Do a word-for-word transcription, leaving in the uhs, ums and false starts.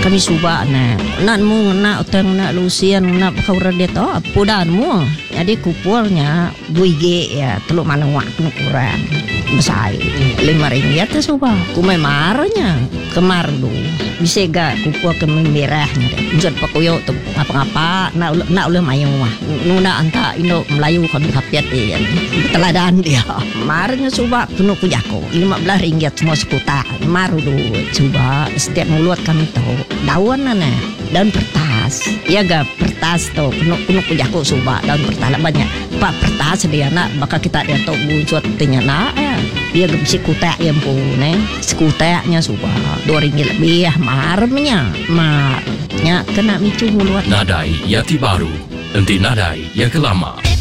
kami suba na nak mu nak utang nak lusian nak kau rada to pudan mu jadi kupulnya dua G ya teluk mana waktu kurang besar lima ringgit tu suba kumai marnya kemar lu bisa gak kupul ke merahnya deh jod pakuyo tu apa-apa nak nak uleh mayu mah nuna anta Indo Melayu kan kapiat dia teladan dia marnya suba penuh kujako lima belas ringgit semua sekuta maru lu coba setiap mulut kami tahu daun nana daun pertas ya gak pertas tuh penuh penuh kujako suba daun pertas banyak pak pertas dia nak bakal kita dia tahu buat tinya nak ya dia gak bisa kutek yang pun sekuteknya suba dua ringgit lebih ya marnya marnya kena micu mulut Nadai Yati Baru, nanti nadai ya kelama.